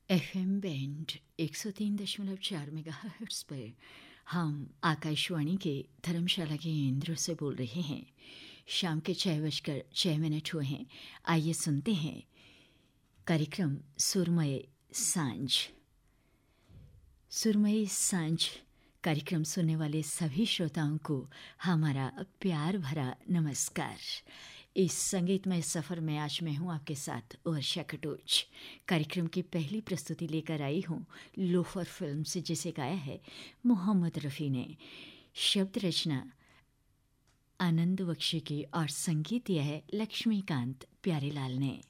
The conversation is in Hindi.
एफएम बैंड 103.4 मेगाहर्ट्ज़ पर हम आकाशवाणी के धर्मशाला के केंद्र से बोल रहे हैं। शाम के 6:06 हुए हैं। आइए सुनते हैं कार्यक्रम सुरमय सांझ। सुरमय सांझ कार्यक्रम सुनने वाले सभी श्रोताओं को हमारा प्यार भरा नमस्कार। इस संगीतमय सफ़र में आज मैं हूँ आपके साथ वर्षा कटोच। कार्यक्रम की पहली प्रस्तुति लेकर आई हूँ लोफर फिल्म से, जिसे गाया है मोहम्मद रफ़ी ने। शब्द रचना आनंद बख्शी की और संगीत यह है लक्ष्मीकांत प्यारेलाल ने।